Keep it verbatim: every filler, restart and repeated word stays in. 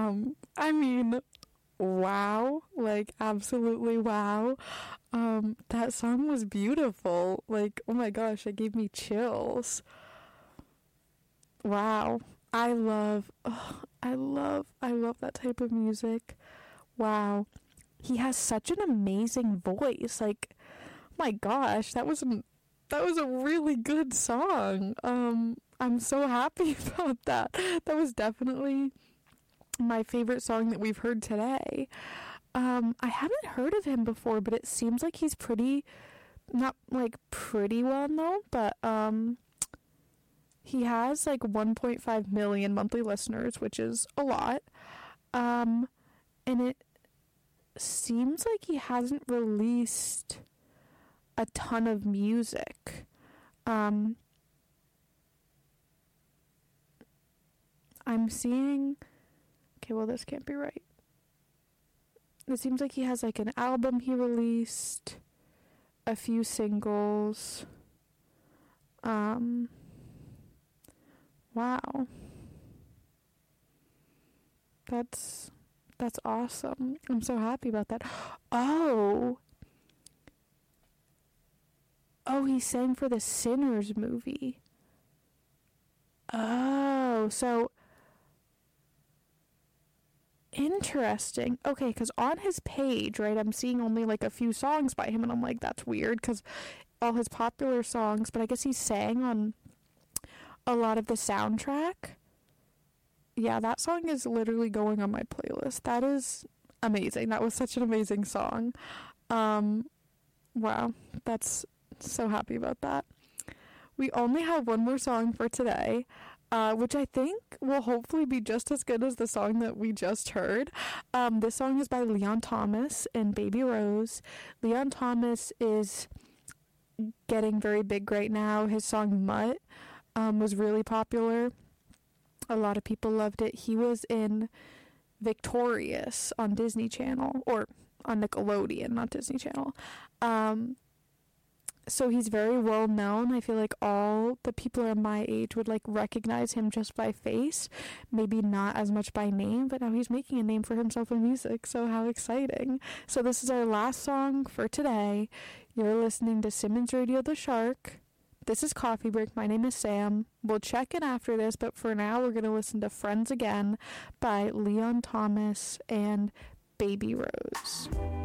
Um, I mean, wow, like absolutely wow. Um, that song was beautiful. Like, oh my gosh, it gave me chills. Wow. I love, oh, I love, I love that type of music. Wow. He has such an amazing voice. Like, my gosh, that was an, that was a really good song. Um, I'm so happy about that. That was definitely my favorite song that we've heard today. Um, I haven't heard of him before, but it seems like he's pretty, not like pretty well known, but um, he has like one point five million monthly listeners, which is a lot. Um, and it seems like he hasn't released a ton of music. Um, I'm seeing, okay, well, this can't be right. It seems like he has like an album he released, a few singles. Um, wow. That's, that's awesome. I'm so happy about that. Oh. Oh, he sang for the Sinners movie. Oh, so interesting. Okay, because on his page, right, I'm seeing only like a few songs by him, and I'm like, that's weird, because all his popular songs, but I guess he sang on a lot of the soundtrack. Yeah, that song is literally going on my playlist. That is amazing. That was such an amazing song. Um, wow, that's so happy about that. We only have one more song for today, uh, which I think will hopefully be just as good as the song that we just heard. Um, this song is by Leon Thomas and Baby Rose. Leon Thomas is getting very big right now. His song Mutt um, was really popular. A lot of people loved it. He was in Victorious on Disney Channel, or on Nickelodeon, not Disney Channel. Um, so he's very well known. I feel like all the people around my age would like recognize him just by face, maybe not as much by name, but now he's making a name for himself in music, so how exciting. So this is our last song for today. You're listening to Simmons Radio The Shark. This is Coffee Break. My name is Sam. We'll check in after this, but for now we're going to listen to Friends Again by Leon Thomas and Baby Rose.